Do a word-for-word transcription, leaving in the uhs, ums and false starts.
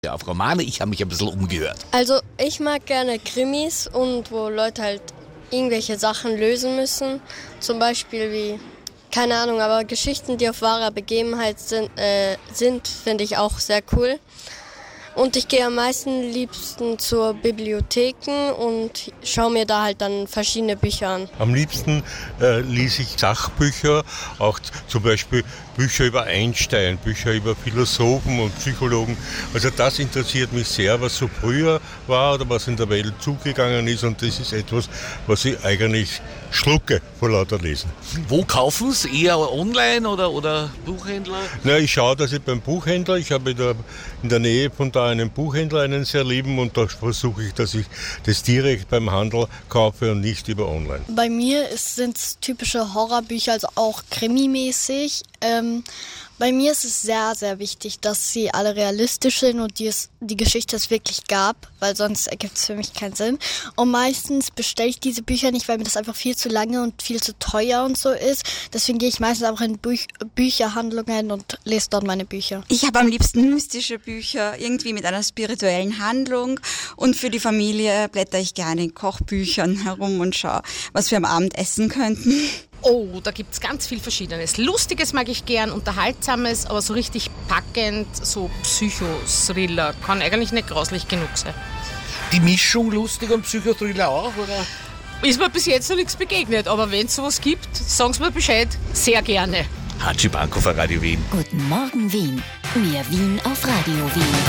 Ja, auf Romane, ich habe mich ein bisschen umgehört. Also ich mag gerne Krimis und wo Leute halt irgendwelche Sachen lösen müssen. Zum Beispiel wie, keine Ahnung, aber Geschichten, die auf wahrer Begebenheit sind, äh, sind finde ich auch sehr cool. Und ich gehe am meisten liebsten zur Bibliotheken und schaue mir da halt dann verschiedene Bücher an. Am liebsten äh, lese ich Sachbücher, auch z- zum Beispiel Bücher über Einstein, Bücher über Philosophen und Psychologen. Also das interessiert mich sehr, was so früher war oder was in der Welt zugegangen ist, und das ist etwas, was ich eigentlich schlucke vor lauter Lesen. Wo kaufen Sie? Eher online oder, oder Buchhändler? Na, ich schaue, dass ich beim Buchhändler, ich habe in der, in der Nähe von da einen Buchhändler, einen sehr lieben, und da versuche ich, dass ich das direkt beim Handel kaufe und nicht über online. Bei mir sind es typische Horrorbücher, also auch krimimäßig. Ähm, bei mir ist es sehr, sehr wichtig, dass sie alle realistisch sind und die, es, die Geschichte es wirklich gab, weil sonst ergibt es für mich keinen Sinn. Und meistens bestelle ich diese Bücher nicht, weil mir das einfach viel zu lange und viel zu teuer und so ist. Deswegen gehe ich meistens auch in Büch- Bücherhandlungen und lese dort meine Bücher. Ich habe am liebsten mystische Bücher, irgendwie mit einer spirituellen Handlung, und für die Familie blätter ich gerne in Kochbüchern herum und schaue, was wir am Abend essen könnten. Oh, da gibt's ganz viel Verschiedenes. Lustiges mag ich gern, Unterhaltsames, aber so richtig packend, so Psychothriller, kann eigentlich nicht grauslich genug sein. Die Mischung lustig und Psychothriller auch, oder? Ist mir bis jetzt noch nichts begegnet, aber wenn es sowas gibt, sagen Sie mir Bescheid, sehr gerne. Hatschi Banko für Radio Wien. Guten Morgen Wien. Mehr Wien auf Radio Wien.